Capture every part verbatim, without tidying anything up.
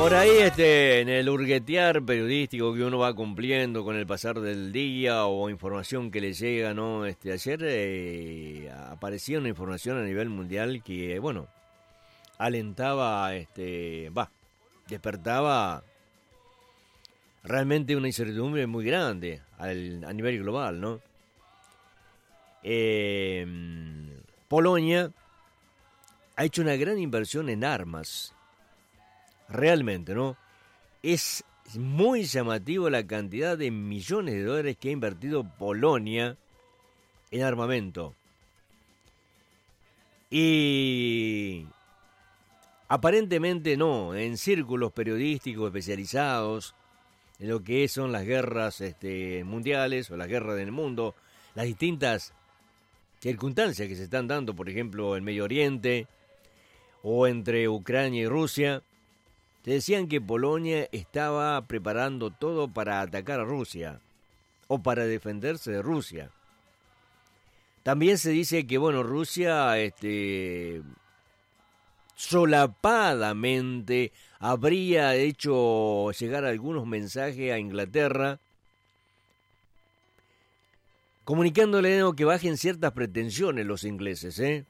Por ahí, este, en el hurguetear periodístico que uno va cumpliendo con el pasar del día o información que le llega, ¿no? Este, ayer eh, aparecía una información a nivel mundial que, bueno, alentaba, este, va, despertaba realmente una incertidumbre muy grande al, a nivel global, ¿no? Eh, Polonia ha hecho una gran inversión en armas. Realmente, ¿no? Es muy llamativo la cantidad de millones de dólares que ha invertido Polonia en armamento. Y aparentemente no, en círculos periodísticos especializados en lo que son las guerras este, mundiales o las guerras del mundo, las distintas circunstancias que se están dando, por ejemplo, en Medio Oriente o entre Ucrania y Rusia. Se decían que Polonia estaba preparando todo para atacar a Rusia o para defenderse de Rusia. También se dice que, bueno, Rusia este, solapadamente habría hecho llegar algunos mensajes a Inglaterra comunicándole, ¿no?, que bajen ciertas pretensiones los ingleses, ¿eh?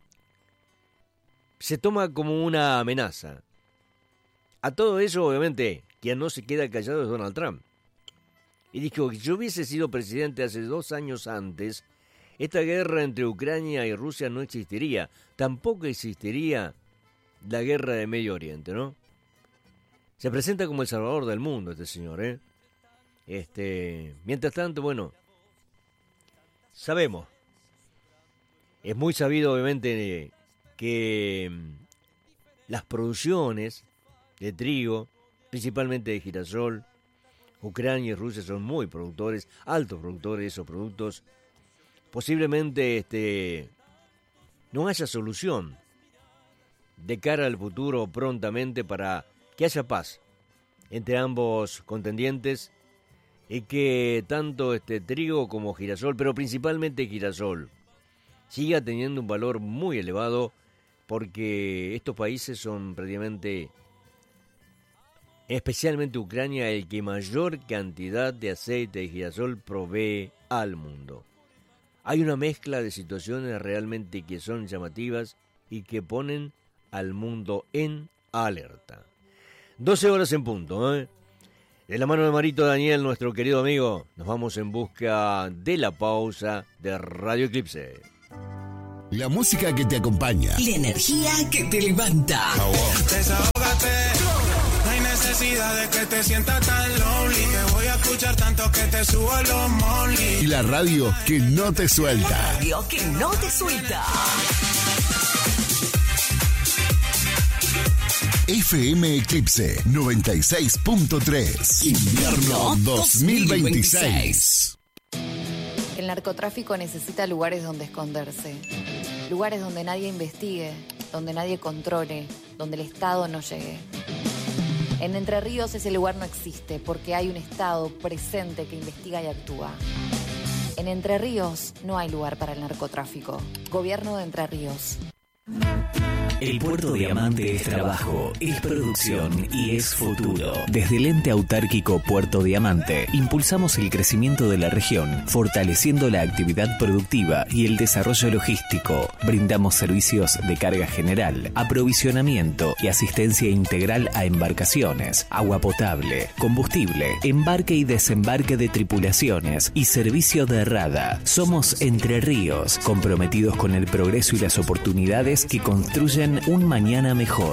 Se toma como una amenaza. A todo eso, obviamente, quien no se queda callado es Donald Trump. Y dijo que si yo hubiese sido presidente hace dos años antes, esta guerra entre Ucrania y Rusia no existiría. Tampoco existiría la guerra de Medio Oriente, ¿no? Se presenta como el salvador del mundo este señor, ¿eh? Este, mientras tanto, bueno, sabemos, es muy sabido, obviamente, que las producciones de trigo, principalmente de girasol, Ucrania y Rusia son muy productores, altos productores de esos productos. Posiblemente este, no haya solución de cara al futuro prontamente para que haya paz entre ambos contendientes y que tanto este trigo como girasol, pero principalmente girasol, siga teniendo un valor muy elevado, porque estos países son prácticamente, especialmente Ucrania, el que mayor cantidad de aceite de girasol provee al mundo. Hay una mezcla de situaciones realmente que son llamativas y que ponen al mundo en alerta. doce horas en punto, ¿eh? De la mano de Marito Daniel, nuestro querido amigo, nos vamos en busca de la pausa de Radio Eclipse. La música que te acompaña. La energía que te levanta. Oh, wow. Desahógate. No hay necesidad de que te sientas tan lonely. Te voy a escuchar tanto que te subo a los monly. Y la radio que no te suelta. La radio que no te suelta. F M Eclipse noventa y seis punto tres. Invierno dos mil veintiséis. El narcotráfico necesita lugares donde esconderse. Lugares donde nadie investigue, donde nadie controle, donde el Estado no llegue. En Entre Ríos ese lugar no existe porque hay un Estado presente que investiga y actúa. En Entre Ríos no hay lugar para el narcotráfico. Gobierno de Entre Ríos. El Puerto Diamante es trabajo, es producción y es futuro. Desde el ente autárquico Puerto Diamante, impulsamos el crecimiento de la región, fortaleciendo la actividad productiva y el desarrollo logístico. Brindamos servicios de carga general, aprovisionamiento y asistencia integral a embarcaciones, agua potable, combustible, embarque y desembarque de tripulaciones y servicio de rada. Somos Entre Ríos, comprometidos con el progreso y las oportunidades que construyen un mañana mejor.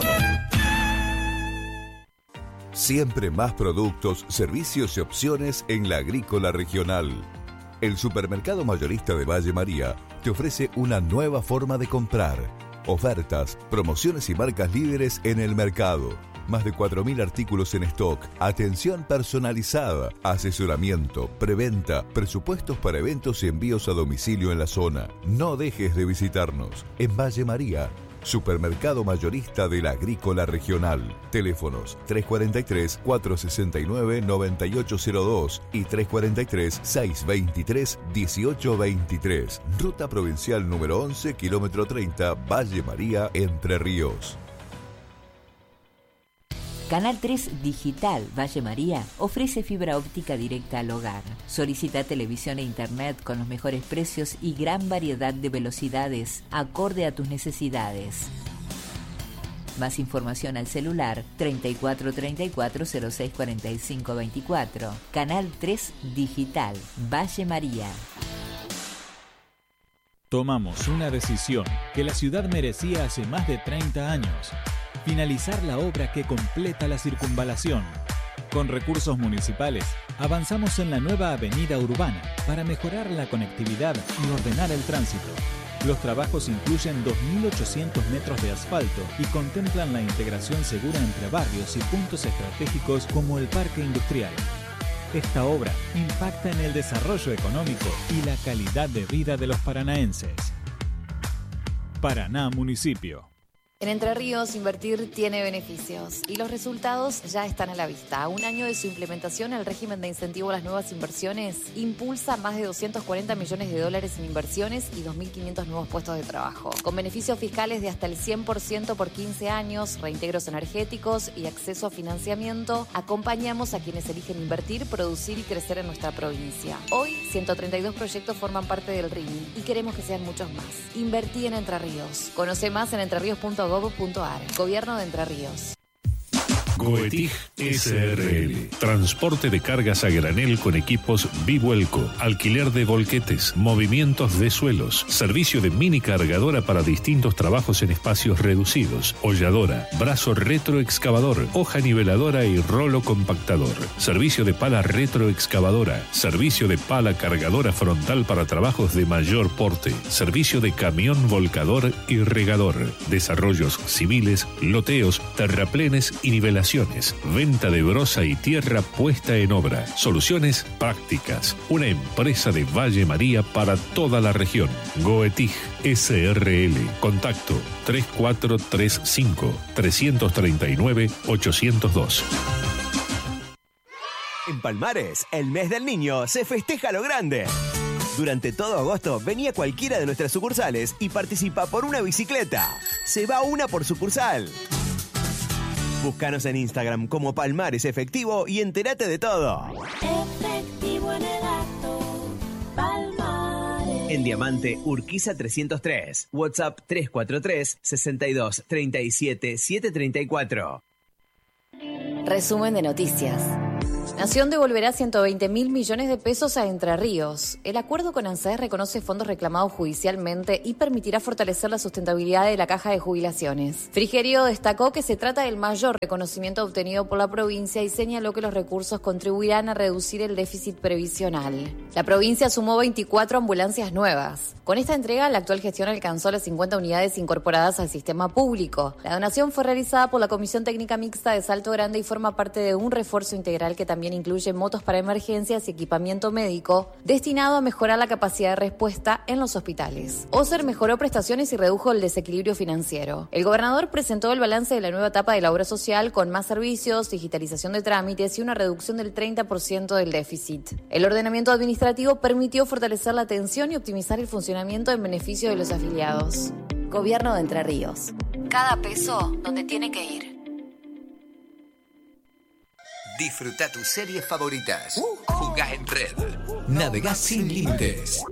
Siempre más productos, servicios y opciones en la Agrícola Regional. El supermercado mayorista de Valle María te ofrece una nueva forma de comprar. Ofertas, promociones y marcas líderes en el mercado. Más de cuatro mil artículos en stock, atención personalizada, asesoramiento, preventa, presupuestos para eventos y envíos a domicilio en la zona. No dejes de visitarnos. En Valle María, supermercado mayorista de la Agrícola Regional. Teléfonos tres cuatro tres, cuatro seis nueve, nueve ocho cero dos y tres cuatro tres, seis dos tres, uno ocho dos tres. Ruta provincial número once, kilómetro treinta, Valle María, Entre Ríos. Canal tres Digital Valle María ofrece fibra óptica directa al hogar. Solicita televisión e internet con los mejores precios y gran variedad de velocidades, acorde a tus necesidades. Más información al celular treinta y cuatro treinta y cuatro cero seis cuarenta y cinco veinticuatro. Canal tres Digital Valle María. Tomamos una decisión que la ciudad merecía hace más de treinta años. Finalizar la obra que completa la circunvalación. Con recursos municipales, avanzamos en la nueva avenida urbana para mejorar la conectividad y ordenar el tránsito. Los trabajos incluyen dos mil ochocientos metros de asfalto y contemplan la integración segura entre barrios y puntos estratégicos como el parque industrial. Esta obra impacta en el desarrollo económico y la calidad de vida de los paranaenses. Paraná Municipio. En Entre Ríos, invertir tiene beneficios y los resultados ya están a la vista. A un año de su implementación, el régimen de incentivo a las nuevas inversiones impulsa más de doscientos cuarenta millones de dólares en inversiones y dos mil quinientos nuevos puestos de trabajo. Con beneficios fiscales de hasta el cien por ciento por quince años, reintegros energéticos y acceso a financiamiento, acompañamos a quienes eligen invertir, producir y crecer en nuestra provincia. Hoy, ciento treinta y dos proyectos forman parte del R I M y queremos que sean muchos más. Invertí en Entre Ríos. Conoce más en entreríos punto gov punto ar. Gobierno de Entre Ríos. Goetig S R L. Transporte de cargas a granel con equipos bivuelco, alquiler de volquetes, movimientos de suelos, servicio de mini cargadora para distintos trabajos en espacios reducidos, holladora, brazo retroexcavador, hoja niveladora y rolo compactador, servicio de pala retroexcavadora, servicio de pala cargadora frontal para trabajos de mayor porte, servicio de camión volcador y regador, desarrollos civiles, loteos, terraplenes y nivelaciones. Venta de brosa y tierra puesta en obra. Soluciones prácticas. Una empresa de Valle María para toda la región. Goetig S R L. Contacto tres cuatro tres cinco, tres tres nueve, ocho cero dos. En Palmares, el mes del niño se festeja a lo grande. Durante todo agosto, vení a cualquiera de nuestras sucursales y participa por una bicicleta. Se va una por sucursal. Búscanos en Instagram como Palmares Efectivo y entérate de todo. Efectivo en el acto, Palmares. En Diamante, Urquiza trescientos tres. WhatsApp tres cuatro tres, sesenta y dos, treinta y siete, setecientos treinta y cuatro. Resumen de noticias. Nación devolverá ciento veinte mil millones de pesos a Entre Ríos. El acuerdo con ANSES reconoce fondos reclamados judicialmente y permitirá fortalecer la sustentabilidad de la caja de jubilaciones. Frigerio destacó que se trata del mayor reconocimiento obtenido por la provincia y señaló que los recursos contribuirán a reducir el déficit previsional. La provincia sumó veinticuatro ambulancias nuevas. Con esta entrega, la actual gestión alcanzó las cincuenta unidades incorporadas al sistema público. La donación fue realizada por la Comisión Técnica Mixta de Salto Grande y forma parte de un refuerzo integral que también incluye motos para emergencias y equipamiento médico destinado a mejorar la capacidad de respuesta en los hospitales. OSER mejoró prestaciones y redujo el desequilibrio financiero. El gobernador presentó el balance de la nueva etapa de la obra social con más servicios, digitalización de trámites y una reducción del treinta por ciento del déficit. El ordenamiento administrativo permitió fortalecer la atención y optimizar el funcionamiento en beneficio de los afiliados. Gobierno de Entre Ríos. Cada peso donde tiene que ir. Disfruta tus series favoritas. Jugá en red. Navegá sin límites.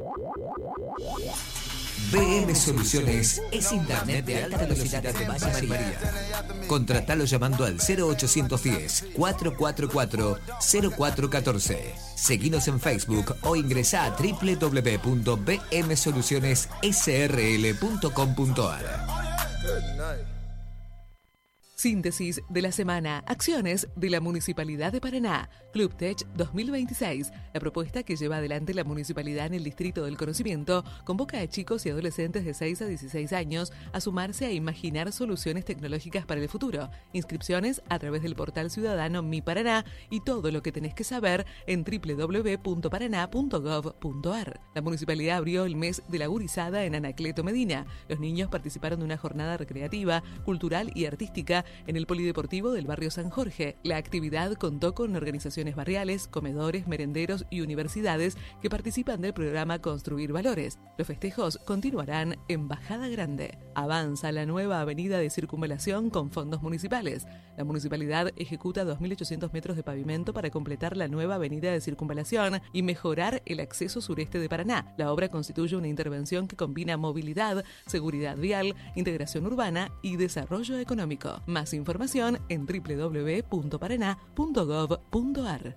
B M Soluciones es internet de alta velocidad de Valle María. Contratalo llamando al cero ochocientos diez, cuatrocientos cuarenta y cuatro, cero cuatro uno cuatro. Seguinos en Facebook o ingresá a doble u doble u doble u punto b m soluciones s r l punto com punto a r. Síntesis de la semana. Acciones de la Municipalidad de Paraná. Club Tech dos mil veintiséis. La propuesta que lleva adelante la Municipalidad en el Distrito del Conocimiento convoca a chicos y adolescentes de seis a dieciséis años a sumarse a imaginar soluciones tecnológicas para el futuro. Inscripciones a través del portal ciudadano Mi Paraná y todo lo que tenés que saber en doble u doble u doble u punto paraná punto gov punto a r. La Municipalidad abrió el mes de la gurizada en Anacleto Medina. Los niños participaron de una jornada recreativa, cultural y artística En el Polideportivo del barrio San Jorge, la actividad contó con organizaciones barriales, comedores, merenderos y universidades que participan del programa Construir Valores. Los festejos continuarán en Bajada Grande. Avanza la nueva avenida de circunvalación con fondos municipales. La municipalidad ejecuta dos mil ochocientos metros de pavimento para completar la nueva avenida de circunvalación y mejorar el acceso sureste de Paraná. La obra constituye una intervención que combina movilidad, seguridad vial, integración urbana y desarrollo económico. Más información en doble u doble u doble u punto paraná punto gov punto ar.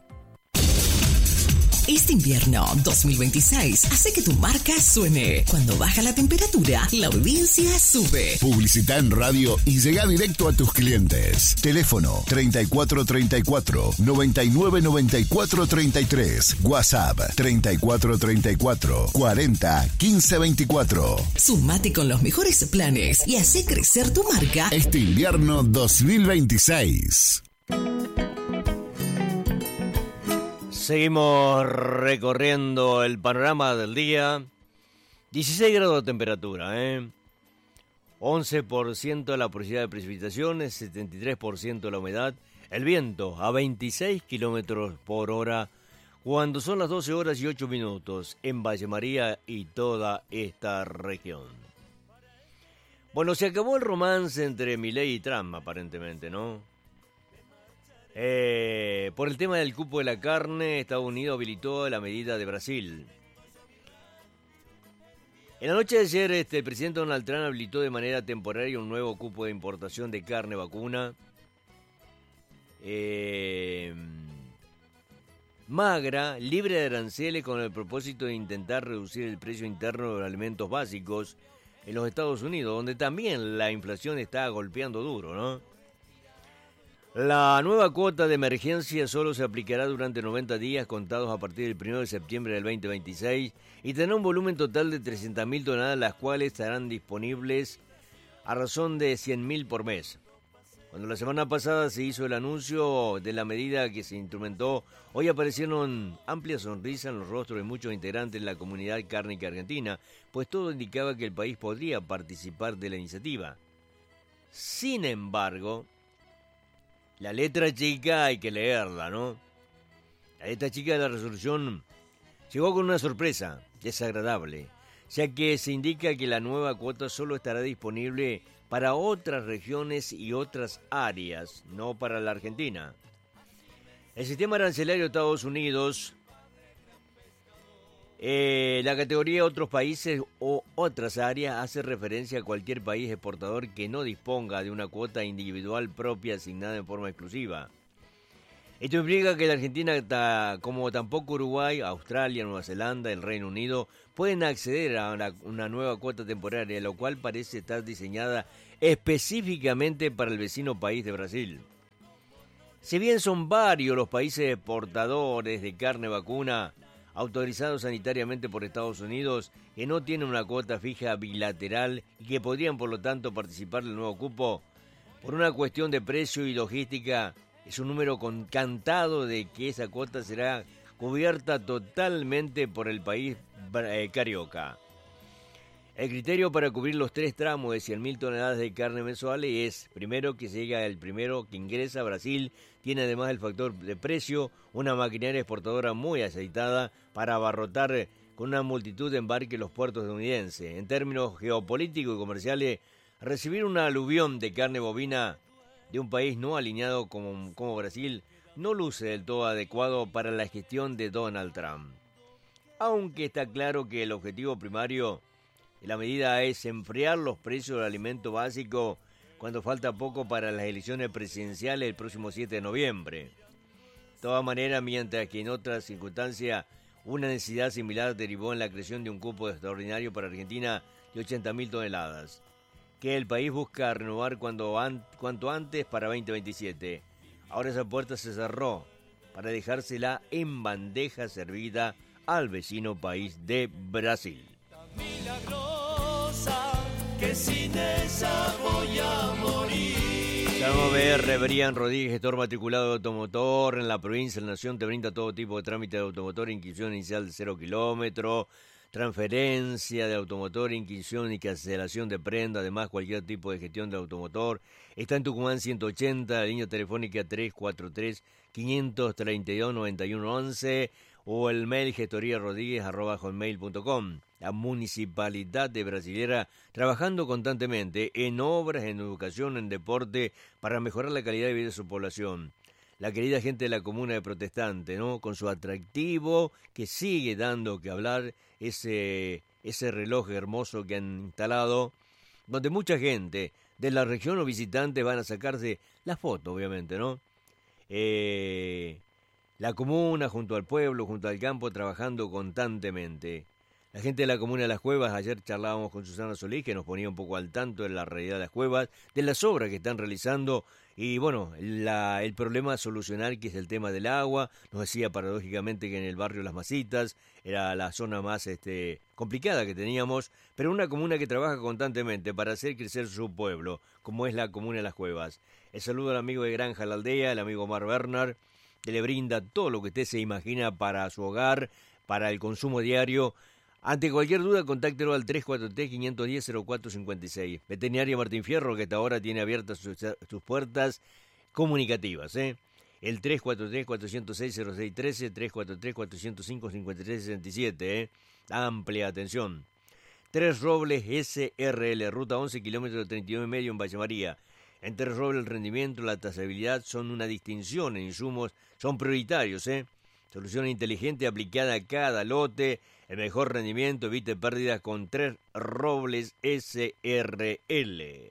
Este invierno dos mil veintiséis hace que tu marca suene. Cuando baja la temperatura, la audiencia sube. Publicita en radio y llega directo a tus clientes. Teléfono treinta y cuatro treinta y cuatro, noventa y nueve noventa y cuatro treinta y tres. WhatsApp treinta y cuatro treinta y cuatro, cuarenta quince veinticuatro. Sumate con los mejores planes y hace crecer tu marca este invierno dos mil veintiséis. Seguimos recorriendo el panorama del día. dieciséis grados de temperatura, ¿eh? once por ciento la posibilidad de precipitaciones, setenta y tres por ciento la humedad. El viento a veintiséis kilómetros por hora cuando son las doce horas y ocho minutos en Valle María y toda esta región. Bueno, se acabó el romance entre Milei y Trump, aparentemente, ¿no? Eh, por el tema del cupo de la carne, Estados Unidos habilitó la medida de Brasil. En la noche de ayer, este, el presidente Donald Trump habilitó de manera temporaria un nuevo cupo de importación de carne vacuna. Eh, magra, libre de aranceles, con el propósito de intentar reducir el precio interno de los alimentos básicos en los Estados Unidos, donde también la inflación está golpeando duro, ¿no? La nueva cuota de emergencia solo se aplicará durante noventa días contados a partir del primero de septiembre del veinte veintiséis y tendrá un volumen total de trescientas mil toneladas, las cuales estarán disponibles a razón de cien mil por mes. Cuando la semana pasada se hizo el anuncio de la medida que se instrumentó, hoy aparecieron amplias sonrisas en los rostros de muchos integrantes de la comunidad cárnica argentina, pues todo indicaba que el país podría participar de la iniciativa. Sin embargo, la letra chica hay que leerla, ¿no? La letra chica de la resolución llegó con una sorpresa desagradable, ya que se indica que la nueva cuota solo estará disponible para otras regiones y otras áreas, no para la Argentina. El sistema arancelario de Estados Unidos, eh, la categoría otros países o otras áreas hace referencia a cualquier país exportador que no disponga de una cuota individual propia asignada en forma exclusiva. Esto implica que la Argentina, como tampoco Uruguay, Australia, Nueva Zelanda, el Reino Unido, pueden acceder a una, una nueva cuota temporaria, lo cual parece estar diseñada específicamente para el vecino país de Brasil. Si bien son varios los países exportadores de carne vacuna autorizados sanitariamente por Estados Unidos, que no tienen una cuota fija bilateral y que podrían por lo tanto participar del nuevo cupo, por una cuestión de precio y logística, es un número con cantado de que esa cuota será cubierta totalmente por el país eh, carioca. El criterio para cubrir los tres tramos de cien mil toneladas de carne mensuales es, primero, que llega el primero que ingresa a Brasil, tiene además el factor de precio, una maquinaria exportadora muy aceitada para abarrotar con una multitud de embarques los puertos estadounidenses. En términos geopolíticos y comerciales, recibir una aluvión de carne bovina de un país no alineado como, como Brasil no luce del todo adecuado para la gestión de Donald Trump. Aunque está claro que el objetivo primario de la medida es enfriar los precios del alimento básico cuando falta poco para las elecciones presidenciales el próximo siete de noviembre. De todas maneras, mientras que en otras circunstancias una necesidad similar derivó en la creación de un cupo extraordinario para Argentina de ochenta mil toneladas, que el país busca renovar cuando an- cuanto antes para veinte veintisiete. Ahora esa puerta se cerró para dejársela en bandeja servida al vecino país de Brasil. Que sin esa voy a morir. Salmo B R, Brian Rodríguez, gestor matriculado de automotor en la provincia de la Nación, te brinda todo tipo de trámite de automotor, inscripción inicial de cero kilómetros, transferencia de automotor, inscripción y cancelación de prenda, además cualquier tipo de gestión de automotor. Está en Tucumán ciento ochenta, la línea telefónica tres cuatro tres, cinco tres dos, nueve uno once o el mail gestoría rodríguez arroba hotmail punto com. La Municipalidad de Brasilera trabajando constantemente en obras, en educación, en deporte, para mejorar la calidad de vida de su población. La querida gente de la comuna de Protestante, ¿no? Con su atractivo que sigue dando que hablar, ese, ese reloj hermoso que han instalado, donde mucha gente de la región o visitantes van a sacarse la foto, obviamente, ¿no? Eh, la comuna junto al pueblo, junto al campo, trabajando constantemente. La gente de la comuna de Las Cuevas, ayer charlábamos con Susana Solís, que nos ponía un poco al tanto de la realidad de Las Cuevas, de las obras que están realizando y, bueno, la, el problema a solucionar, que es el tema del agua. Nos decía paradójicamente que en el barrio Las Masitas era la zona más este, complicada que teníamos, pero una comuna que trabaja constantemente para hacer crecer su pueblo, como es la comuna de Las Cuevas. El saludo al amigo de Granja La Aldea, el amigo Omar Bernard, que le brinda todo lo que usted se imagina para su hogar, para el consumo diario. Ante cualquier duda, contáctelo al tres cuatro tres, cinco uno cero, cero cuatro cinco seis. Veterinaria Martín Fierro, que hasta ahora tiene abiertas sus, sus puertas comunicativas, ¿eh? El tres cuatro tres, cuatro cero seis, cero seis uno tres, tres cuatro tres, cuatro cero cinco, cinco tres seis siete, ¿eh? Amplia atención. Tres Robles S R L, ruta once, kilómetros treinta y uno y medio en Valle María. En Tres Robles el rendimiento, la trazabilidad son una distinción en insumos, son prioritarios, ¿eh? Solución inteligente aplicada a cada lote. El mejor rendimiento, evite pérdidas con Tres Robles S R L.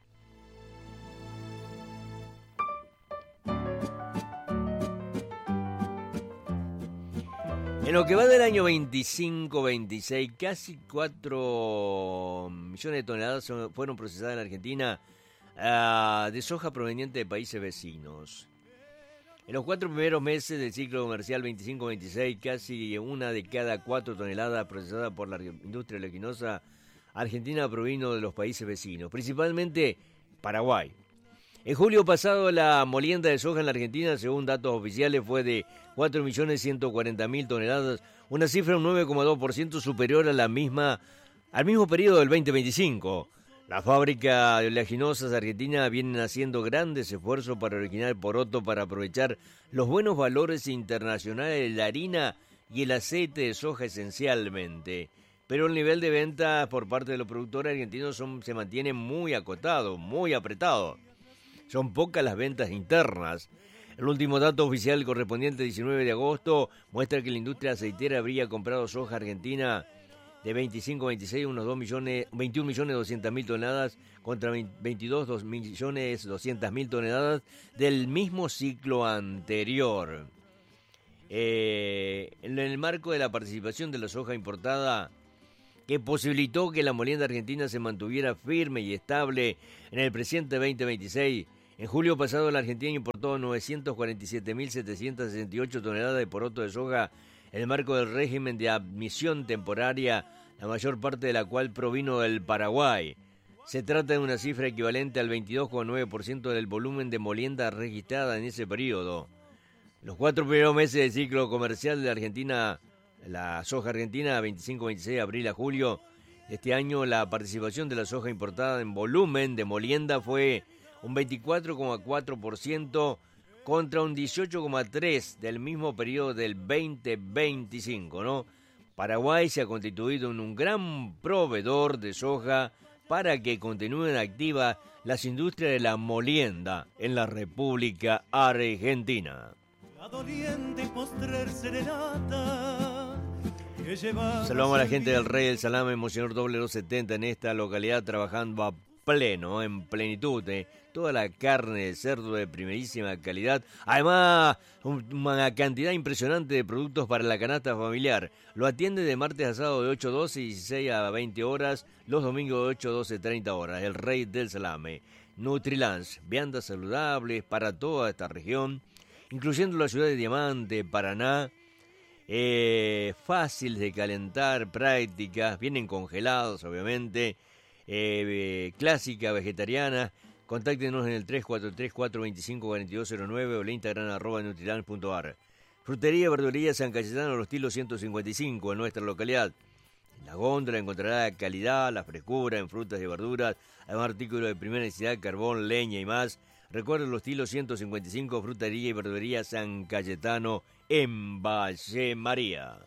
En lo que va del año veinticinco veintiséis, casi cuatro millones de toneladas fueron procesadas en Argentina uh, de soja proveniente de países vecinos. En los cuatro primeros meses del ciclo comercial veinticinco veintiséis, casi una de cada cuatro toneladas procesadas por la industria oleaginosa argentina provino de los países vecinos, principalmente Paraguay. En julio pasado, la molienda de soja en la Argentina, según datos oficiales, fue de cuatro millones ciento cuarenta mil toneladas, una cifra un nueve coma dos por ciento superior a la misma, al mismo periodo del veinte veinticinco. La fábrica de oleaginosas argentina vienen haciendo grandes esfuerzos para originar poroto para aprovechar los buenos valores internacionales de la harina y el aceite de soja esencialmente. Pero el nivel de venta por parte de los productores argentinos son, se mantiene muy acotado, muy apretado. Son pocas las ventas internas. El último dato oficial correspondiente al diecinueve de agosto muestra que la industria aceitera habría comprado soja argentina de veinticinco veintiséis, unos dos millones, veintiún millones doscientas mil toneladas contra veintidós millones doscientas mil toneladas del mismo ciclo anterior. Eh, en el marco de la participación de la soja importada, que posibilitó que la molienda argentina se mantuviera firme y estable en el presente veinte veintiséis, en julio pasado la Argentina importó novecientas cuarenta y siete mil setecientas sesenta y ocho toneladas de poroto de soja en el marco del régimen de admisión temporaria, la mayor parte de la cual provino del Paraguay. Se trata de una cifra equivalente al veintidós coma nueve por ciento del volumen de molienda registrada en ese periodo. Los cuatro primeros meses del ciclo comercial de la Argentina, la soja argentina, veinticinco veintiséis, abril a julio, este año la participación de la soja importada en volumen de molienda fue un veinticuatro coma cuatro por ciento contra un dieciocho coma tres por ciento del mismo periodo del veinte veinticinco, ¿no? Paraguay se ha constituido en un gran proveedor de soja para que continúen activas las industrias de la molienda en la República Argentina. La doliente y postrer serenata que lleva... Saludamos a la gente del Rey del Salame, Monseñor Doble doscientos setenta en esta localidad, trabajando a pleno, en plenitud, ¿eh? Toda la carne de cerdo de primerísima calidad. Además, una cantidad impresionante de productos para la canasta familiar. Lo atiende de martes a sábado de ocho a doce y dieciséis a veinte horas, los domingos de ocho a doce, treinta horas. El Rey del Salame. Nutrilance, viandas saludables para toda esta región, incluyendo la ciudad de Diamante, Paraná. Eh, fáciles de calentar, prácticas, vienen congelados, obviamente. Eh, eh, clásica, vegetariana. Contáctenos en el tres cuatro tres, cuatro dos cinco, cuatro dos cero nueve o el Instagram arroba nutrilance punto ar. Frutería y verdulería San Cayetano, los Tilos ciento cincuenta y cinco en nuestra localidad. En la góndola encontrará la calidad, la frescura en frutas y verduras, además artículos de primera necesidad, carbón, leña y más. Recuerda los estilos ciento cincuenta y cinco, Frutería y Verdulería San Cayetano en Valle María.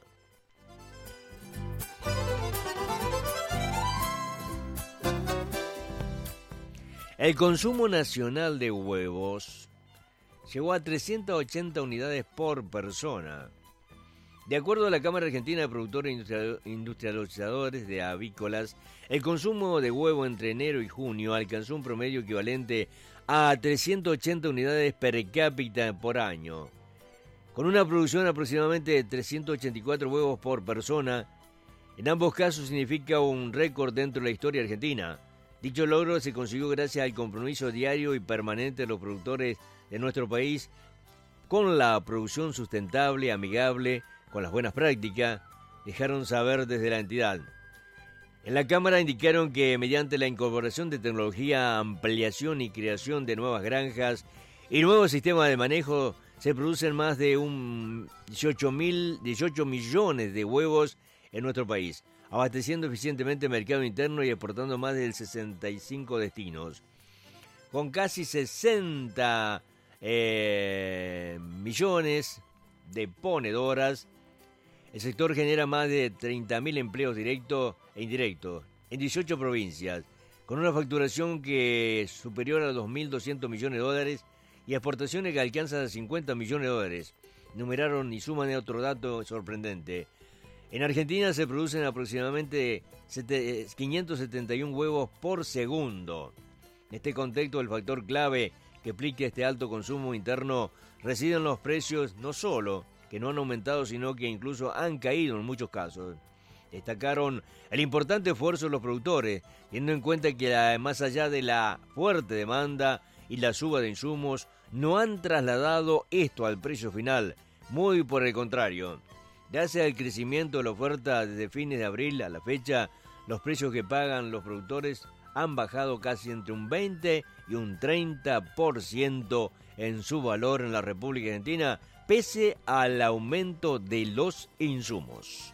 El consumo nacional de huevos llegó a trescientas ochenta unidades por persona. De acuerdo a la Cámara Argentina de Productores e Industrializadores de Avícolas, el consumo de huevo entre enero y junio alcanzó un promedio equivalente a trescientas ochenta unidades per cápita por año. Con una producción aproximadamente de trescientos ochenta y cuatro huevos por persona, en ambos casos significa un récord dentro de la historia argentina. Dicho logro se consiguió gracias al compromiso diario y permanente de los productores de nuestro país con la producción sustentable, amigable, con las buenas prácticas, dejaron saber desde la entidad. En la Cámara indicaron que mediante la incorporación de tecnología, ampliación y creación de nuevas granjas y nuevos sistemas de manejo, se producen más de un dieciocho millones de huevos en nuestro país, abasteciendo eficientemente el mercado interno y exportando más de sesenta y cinco destinos. Con casi sesenta eh, millones de ponedoras, el sector genera más de treinta mil empleos directos e indirectos en dieciocho provincias, con una facturación que es superior a dos mil doscientos millones de dólares y exportaciones que alcanzan a cincuenta millones de dólares. Numeraron y suman otro dato sorprendente. En Argentina se producen aproximadamente quinientos setenta y uno huevos por segundo. En este contexto, el factor clave que explica este alto consumo interno reside en los precios, no solo que no han aumentado, sino que incluso han caído en muchos casos. Destacaron el importante esfuerzo de los productores, teniendo en cuenta que la, más allá de la fuerte demanda y la suba de insumos, no han trasladado esto al precio final, muy por el contrario. Gracias al crecimiento de la oferta desde fines de abril a la fecha, los precios que pagan los productores han bajado casi entre un veinte y un treinta por ciento en su valor en la República Argentina, pese al aumento de los insumos.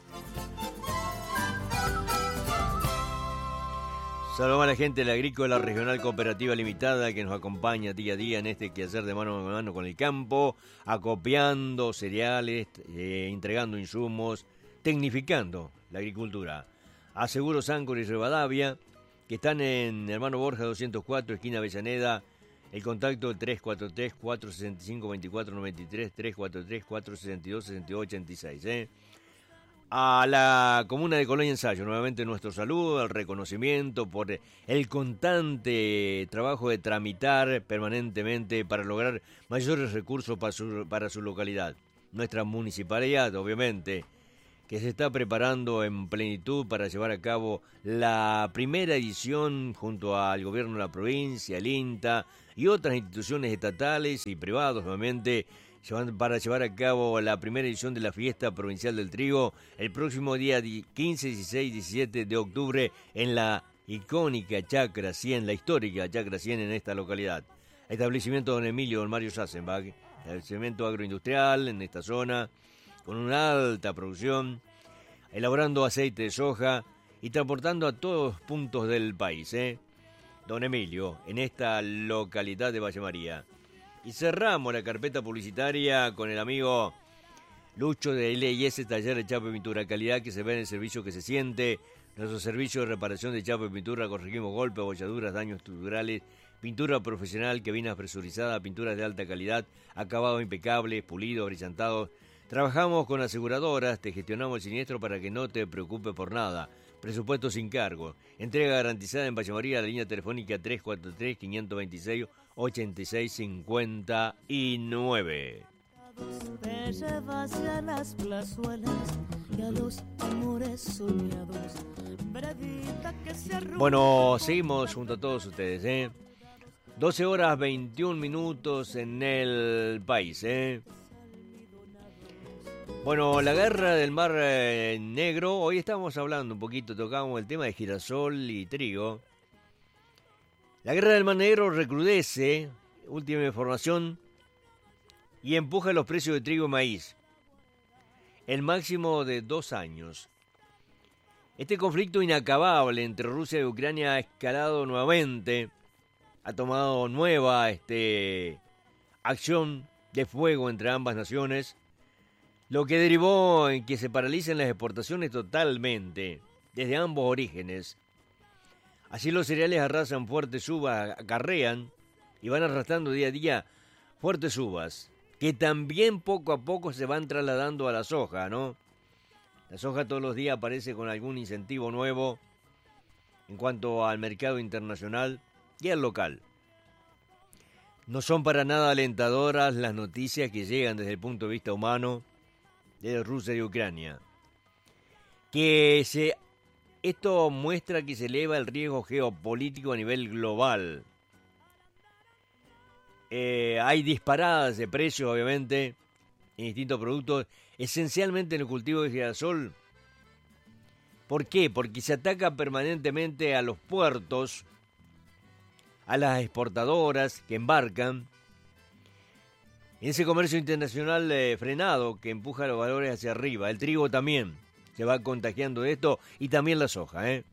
Saludamos a la gente de la Agrícola Regional Cooperativa Limitada que nos acompaña día a día en este quehacer de mano a mano con el campo, acopiando cereales, eh, entregando insumos, tecnificando la agricultura. A Seguros Áncora y Rivadavia, que están en Hermano Borja doscientos cuatro, esquina Avellaneda. El contacto tres cuatro tres, cuatro seis cinco, dos cuatro nueve tres, tres cuatro tres, cuatro seis dos, seis dos ocho seis. ¿eh? A la comuna de Colonia Ensayo, nuevamente nuestro saludo, el reconocimiento por el constante trabajo de tramitar permanentemente para lograr mayores recursos para su, para su localidad. Nuestra municipalidad, obviamente, que se está preparando en plenitud para llevar a cabo la primera edición junto al gobierno de la provincia, el INTA y otras instituciones estatales y privados, obviamente, para llevar a cabo la primera edición de la Fiesta Provincial del Trigo el próximo día quince, dieciséis y diecisiete de octubre en la icónica Chacra cien, la histórica Chacra cien en esta localidad. Establecimiento Don Emilio, Don Mario Sassenbach, establecimiento agroindustrial en esta zona, con una alta producción, elaborando aceite de soja y transportando a todos puntos del país, ¿eh? Don Emilio, en esta localidad de Valle María. Y cerramos la carpeta publicitaria con el amigo Lucho de L I S Taller de Chapa y Pintura, calidad que se ve en el servicio que se siente. Nuestro servicio de reparación de chapa y pintura, corregimos golpes, abolladuras, daños estructurales, pintura profesional, cabina presurizada, pinturas de alta calidad, acabados impecables, pulidos, brillantados. Trabajamos con aseguradoras, te gestionamos el siniestro para que no te preocupes por nada. Presupuesto sin cargo. Entrega garantizada en Valle María, la línea telefónica tres cuatro tres, cinco dos seis, ocho seis cinco nueve. Te llevas a las plazuelas y a los amores soñados. Bravita que se arruga. Bueno, seguimos junto a todos ustedes, ¿eh? doce horas veintiún minutos en el país, ¿eh? Bueno, la guerra del Mar eh, Negro, hoy estamos hablando un poquito, tocamos el tema de girasol y trigo. La guerra del Mar Negro recrudece, última información, y empuja los precios de trigo y maíz. El máximo de dos años. Este conflicto inacabable entre Rusia y Ucrania ha escalado nuevamente, ha tomado nueva este, acción de fuego entre ambas naciones, lo que derivó en que se paralicen las exportaciones totalmente, desde ambos orígenes. Así los cereales arrasan fuertes subas, acarrean y van arrastrando día a día fuertes subas, que también poco a poco se van trasladando a la soja, ¿no? La soja todos los días aparece con algún incentivo nuevo en cuanto al mercado internacional y al local. No son para nada alentadoras las noticias que llegan desde el punto de vista humano desde Rusia y Ucrania. Que se, esto muestra que se eleva el riesgo geopolítico a nivel global. Eh, hay disparadas de precios, obviamente, en distintos productos, esencialmente en el cultivo de girasol. ¿Por qué? Porque se ataca permanentemente a los puertos, a las exportadoras que embarcan, en ese comercio internacional eh, frenado que empuja los valores hacia arriba. El trigo también se va contagiando de esto y también la soja, ¿eh?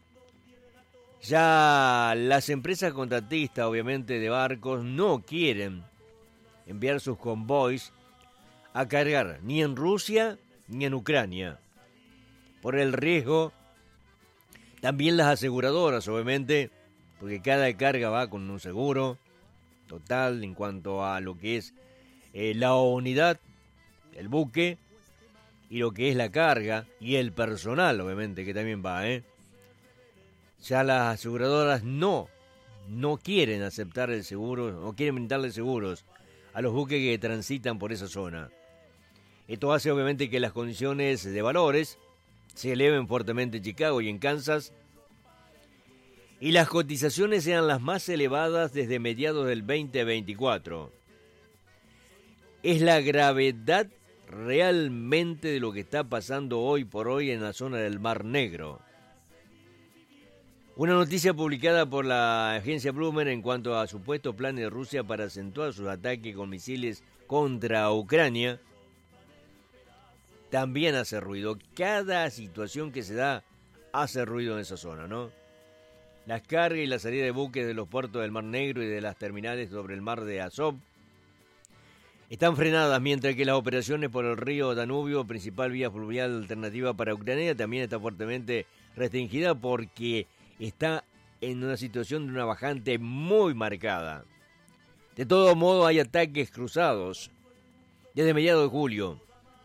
Ya las empresas contratistas, obviamente, de barcos no quieren enviar sus convoys a cargar ni en Rusia ni en Ucrania, por el riesgo. También las aseguradoras, obviamente, porque cada carga va con un seguro total en cuanto a lo que es eh, la unidad, el buque, y lo que es la carga y el personal, obviamente, que también va, ¿eh? Ya las aseguradoras no, no quieren aceptar el seguro, no quieren brindarle seguros a los buques que transitan por esa zona. Esto hace obviamente que las condiciones de valores se eleven fuertemente en Chicago y en Kansas, y las cotizaciones sean las más elevadas desde mediados del veinte veinticuatro. Es la gravedad realmente de lo que está pasando hoy por hoy en la zona del Mar Negro. Una noticia publicada por la agencia Bloomberg en cuanto a supuestos planes de Rusia para acentuar sus ataques con misiles contra Ucrania también hace ruido. Cada situación que se da hace ruido en esa zona, ¿no? Las cargas y la salida de buques de los puertos del Mar Negro y de las terminales sobre el mar de Azov están frenadas, mientras que las operaciones por el río Danubio, principal vía fluvial alternativa para Ucrania, también está fuertemente restringida porque está en una situación de una bajante muy marcada. De todo modo, hay ataques cruzados desde mediados de julio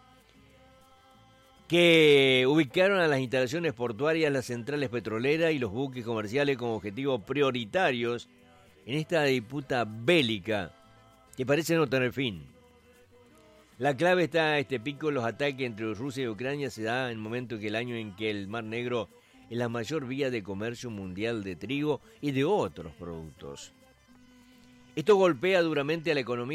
que ubicaron a las instalaciones portuarias, las centrales petroleras y los buques comerciales como objetivos prioritarios en esta disputa bélica que parece no tener fin. La clave está este pico, los ataques entre Rusia y Ucrania se da en el momento que el año en que el Mar Negro es la mayor vía de comercio mundial de trigo y de otros productos. Esto golpea duramente a la economía